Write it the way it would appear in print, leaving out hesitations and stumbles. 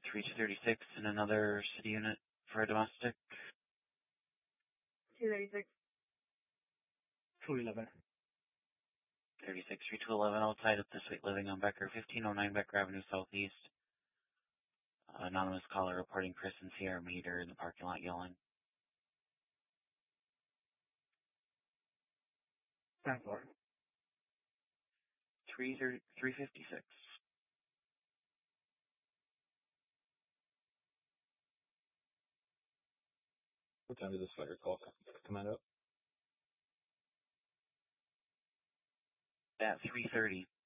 3236 and another city unit for a domestic. 236. 211. 36 3211 outside of the Sweet Living on Becker, 1509 Becker Avenue Southeast. Anonymous caller reporting Chris and Sierra Meter in the parking lot yelling. 10-4. 356. What time did this fire call come out? At 3:30.